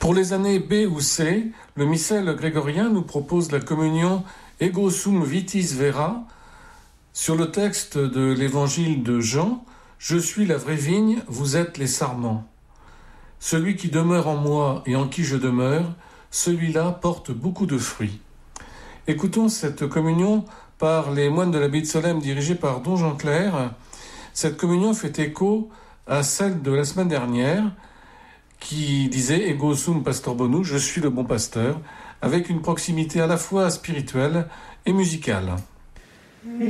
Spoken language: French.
Pour les années B ou C, le missel grégorien nous propose la communion Ego sum vitis vera sur le texte de l'évangile de Jean. Je suis la vraie vigne, vous êtes les sarments. Celui qui demeure en moi et en qui je demeure, celui-là porte beaucoup de fruits. Écoutons cette communion par les moines de l'abbaye de Solesmes dirigée par Don Jean Clair. Cette communion fait écho à celle de la semaine dernière qui disait Ego sum pastor bonus, je suis le bon pasteur, avec une proximité à la fois spirituelle et musicale.